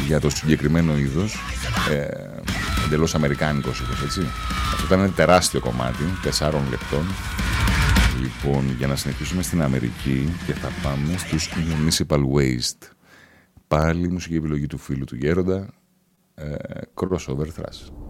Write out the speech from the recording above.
για το συγκεκριμένο είδος, εντελώς αμερικάνικος είδος, έτσι. Αυτό ήταν ένα τεράστιο κομμάτι, 4 λεπτών. Λοιπόν, για να συνεχίσουμε στην Αμερική και θα πάμε στους Municipal Waste. Πάλι μουσική επιλογή του φίλου του Γέροντα, crossover thrash.